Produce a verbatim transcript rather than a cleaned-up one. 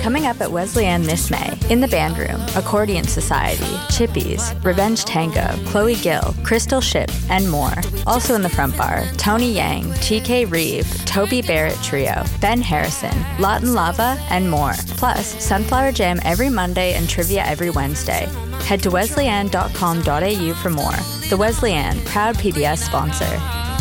Coming up at Wesleyan this May, In the Band Room, Accordion Society, Chippies, Revenge Tango, Chloe Gill, Crystal Ship, and more. Also in the front bar, Tony Yang, T K Reeve, Toby Barrett Trio, Ben Harrison, Lawton Lava, and more. Plus, Sunflower Jam every Monday and trivia every Wednesday. Head to wesleyan dot com dot a u for more. The Wesleyan, proud P B S sponsor.